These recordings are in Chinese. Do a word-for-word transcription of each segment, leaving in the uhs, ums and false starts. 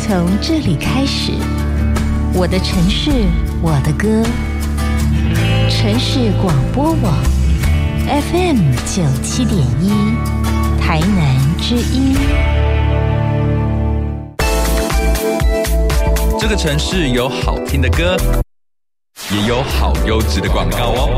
从这里开始，我的城市，我的歌。城市广播网 F M 九七点一，台南之音。 这个城市有好听的歌，也有好优质的广告哦。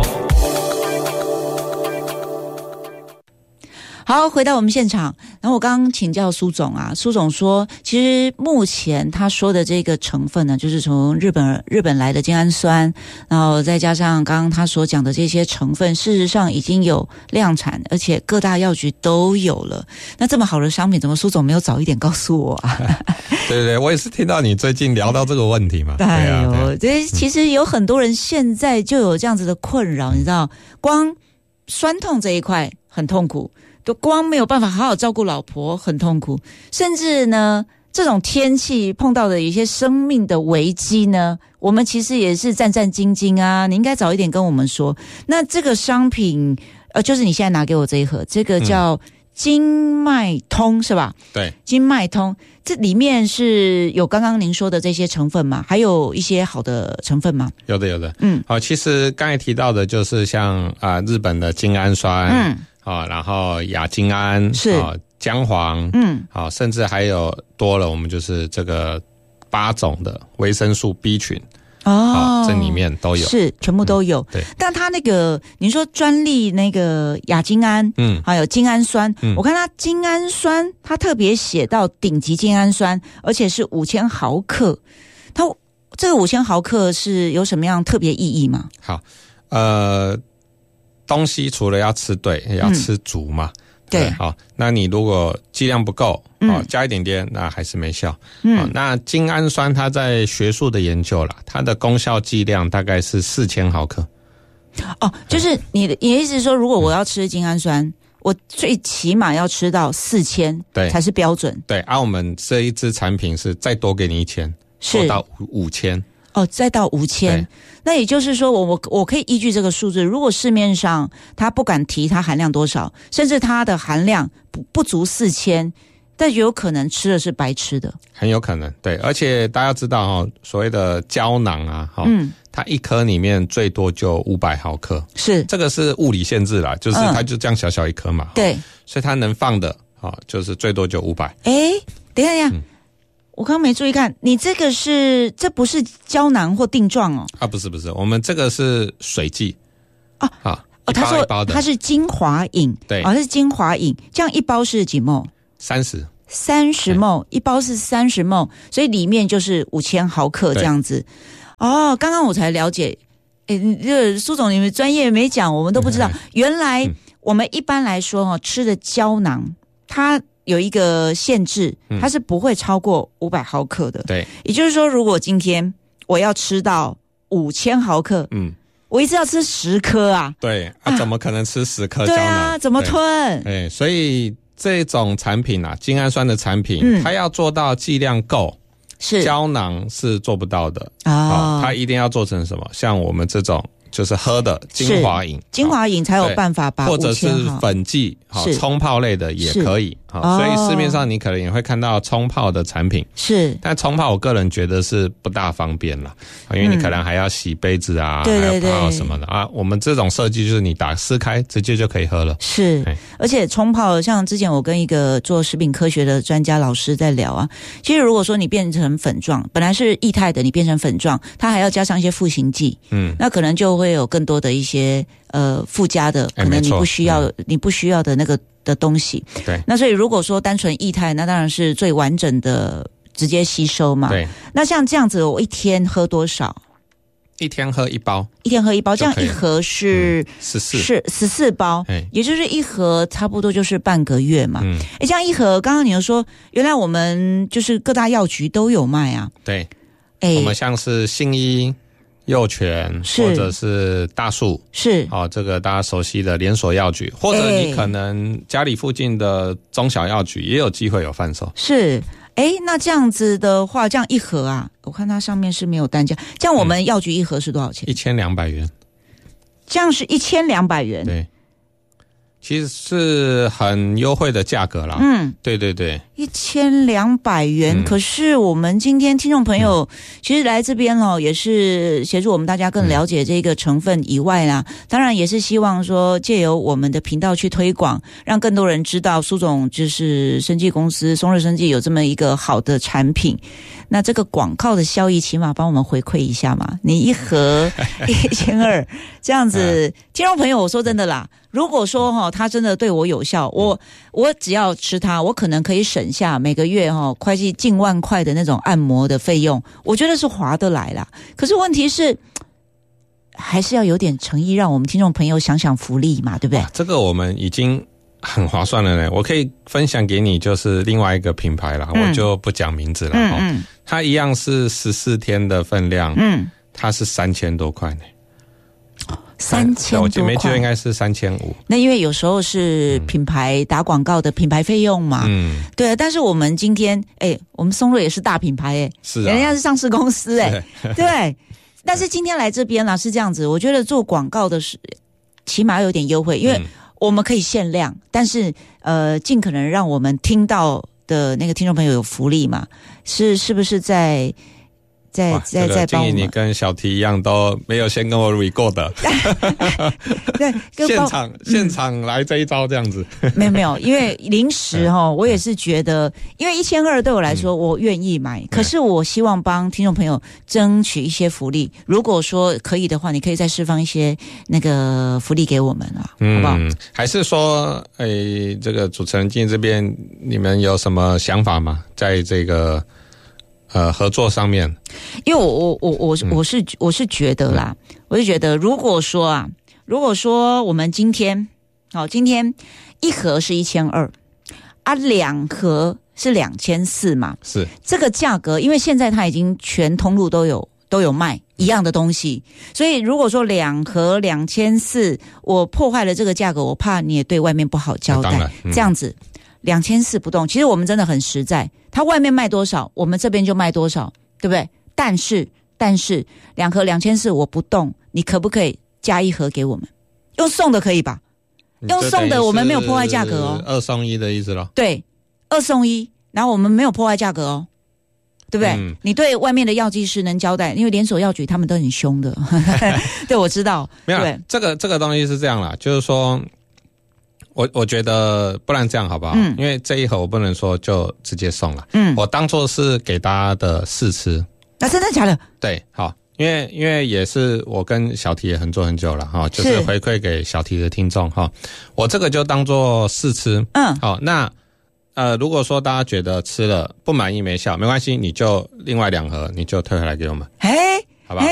好，回到我们现场，然后我刚刚请教苏总啊，苏总说，其实目前他说的这个成分呢，就是从日本日本来的精氨酸，然后再加上刚刚他所讲的这些成分，事实上已经有量产，而且各大药局都有了。那这么好的商品，怎么苏总没有早一点告诉我啊？ 对对，我也是听到你最近聊到这个问题嘛。对啊， 对，其实有很多人现在就有这样子的困扰，你知道，光酸痛这一块很痛苦。都光没有办法好好照顾老婆，很痛苦。甚至呢，这种天气碰到的一些生命的危机呢，我们其实也是战战兢兢啊。你应该早一点跟我们说。那这个商品，呃，就是你现在拿给我这一盒，这个叫经脉通、嗯、是吧？ 对， 经脉通，这里面是有刚刚您说的这些成分吗？还有一些好的成分吗？ 有的，有的。嗯，好，其实刚才提到的就是像啊、呃、日本的精氨酸，嗯。哦，然后亚精胺是哦，姜黄，嗯，好、哦，甚至还有多了，我们就是这个八种的维生素 B 群哦，哦，这里面都有， 是全部都有。嗯、对，但它那个您说专利那个亚精胺，嗯，还有精氨酸，嗯，我看它精氨酸，它特别写到顶级精氨酸，而且是五千毫克。它这个五千毫克是有什么样特别意义吗？ 好，呃。东西除了要吃对，也要吃足嘛。嗯、对，好，那你如果剂量不够，嗯、哦，加一点点，那还是没效。嗯、哦，那精氨酸它在学术的研究啦，它的功效剂量大概是四千毫克。 哦，就是你的你的意思是说，如果我要吃精氨酸，嗯、我最起码要吃到四千，对，才是标准。 对，而、啊、我们这一支产品是再多给你一千，做到五千。 哦，再到五千，那也就是说我，我我我可以依据这个数字，如果市面上它不敢提它含量多少，甚至它的含量不不足四千，但有可能吃的是白吃的， 很有可能。对，而且大家知道哦，所谓的胶囊啊，哈、哦，嗯，它一颗里面最多就五百毫克，是这个是物理限制啦，就是它就这样小小一颗嘛，嗯、对，所以它能放的啊、哦，就是最多就五百。 哎，等一下，等一下。嗯我刚刚没注意看，你这个是这不是胶囊或定状哦？ 啊，不是不是，我们这个是水剂啊啊！哦，他说它是精华饮，对，哦，它是精华饮，这样一包是几 ml？ 三十， 三十 ml， 一包是三十 ml， 所以里面就是五千毫克这样子。哦，刚刚我才了解，诶，这苏总你们专业没讲，我们都不知道，原来我们一般来说哦，吃的胶囊它有一个限制，它是不会超过五百毫克的。对，也就是说，如果今天我要吃到五千毫克，嗯，我一次要吃十颗啊。 对啊，怎么可能吃十颗胶囊？ 对啊，怎么吞？ 哎，所以这种产品啊，精氨酸的产品，嗯、它要做到剂量够，是胶囊是做不到的啊、哦。它一定要做成什么？像我们这种。就是喝的精华饮， 精华饮才有办法把或者是粉剂、冲泡类的也可以。哦、所以市面上你可能也会看到冲泡的产品，是，但冲泡我个人觉得是不大方便啦，因为你可能还要洗杯子啊，嗯、还要泡什么的啊。我们这种设计就是你打撕开直接就可以喝了。 是，而且冲泡像之前我跟一个做食品科学的专家老师在聊啊，其实如果说你变成粉状，本来是液态的，你变成粉状，它还要加上一些赋形剂，嗯，那可能就会有更多的一些呃附加的，可能你不需要、嗯、你不需要的那个。的东西，对，那所以如果说单纯液态，那当然是最完整的，直接吸收嘛。对，那像这样子，我一天喝多少？ 一天喝一包， 一天喝一包，这样一盒是十四， 是十四包，也就是一盒差不多就是半个月嘛。嗯，哎，这样一盒，刚刚你又说，原来我们就是各大药局都有卖啊。 对，哎，我们像是信医。佑全或者是大树是哦，这个大家熟悉的连锁药局，或者你可能家里附近的中小药局也有机会有贩售。 是，哎，那这样子的话，这样一盒啊，我看它上面是没有单价，这样我们药局一盒是多少钱？ 一千两百元。 这样是一千两百元。 对，其实是很优惠的价格啦。嗯，对对对， 一千两百元、嗯，可是我们今天听众朋友、嗯、其实来这边哦，也是协助我们大家更了解这个成分以外啦、嗯，当然也是希望说借由我们的频道去推广，让更多人知道苏总就是生技公司松日生技有这么一个好的产品。那这个广告的效益，起码帮我们回馈一下嘛？你一盒一千二，这样子，听众朋友，我说真的啦。如果说哈，它真的对我有效，我我只要吃它，我可能可以省下每个月哈，快近近万块的那种按摩的费用，我觉得是划得来啦。可是问题是，还是要有点诚意，让我们听众朋友想想福利嘛，对不对？ 这个我们已经很划算了呢。我可以分享给你，就是另外一个品牌啦、嗯、我就不讲名字了。嗯嗯，它一样是十四天的分量，嗯，它是三千多块呢。 三千多块， 我没记得应该是三千五。 那因为有时候是品牌打广告的品牌费用嘛，嗯，对。但是我们今天，哎，我们松瑞也是大品牌，哎， 是啊， 人家是上市公司，哎，对。但是今天来这边啦，是这样子，我觉得做广告的是起码有点优惠，因为我们可以限量，嗯、但是呃，尽可能让我们听到的那个听众朋友有福利嘛，是是不是在？在在在帮我们， 建议你跟小T一样都没有先跟我 re 过的， 对， 现场、嗯、现场来这一招这样子， 没有没有，因为临时哈、嗯，我也是觉得，因为一千二对我来说，嗯、我愿意买，可是我希望帮听众朋友争取一些福利。如果说可以的话，你可以再释放一些那个福利给我们啊，嗯、好不好？ 还是说，诶，这个主持人进这边，你们有什么想法吗？在这个。呃，合作上面， 因为我我我我我是我是觉得啦，嗯、我是觉得，如果说啊，如果说我们今天，好，今天一盒是一千二，啊，两盒是两千四嘛， 是这个价格，因为现在它已经全通路都有都有卖一样的东西，所以如果说两盒两千四，我破坏了这个价格，我怕你也对外面不好交代，嗯、这样子。两千四不动，其实我们真的很实在。它外面卖多少，我们这边就卖多少，对不对？但是，但是两盒两千四我不动，你可不可以加一盒给我们？用送的可以吧？用送的我们没有破坏价格哦， 二送一的意思咯。 对，二送一，然后我们没有破坏价格哦，对不对？嗯、你对外面的药剂师能交代，因为连锁药局他们都很凶的。对，我知道。 没有，对这个这个东西是这样啦，就是说。我我觉得不然这样好不好？嗯，因为这一盒我不能说就直接送了。嗯，我当作是给大家的试吃。 那真的假的？ 对，好，因为因为也是我跟小T也很做很久了哈，就是回馈给小T的听众哈。我这个就当作试吃。嗯，好，那呃，如果说大家觉得吃了不满意没效，没关系，你就另外两盒你就退回来给我们。 哎，